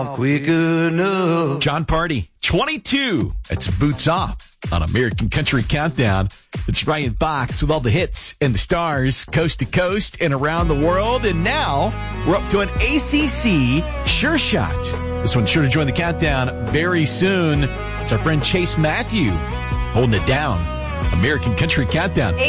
quick enough. John Party, 22. It's Boots Off on American Country Countdown. It's Ryan Fox with all the hits and the stars coast to coast and around the world. And now we're up to an ACC Sure Shot. This one's sure to join the countdown very soon. It's our friend Chase Matthew holding it down. American Country Countdown.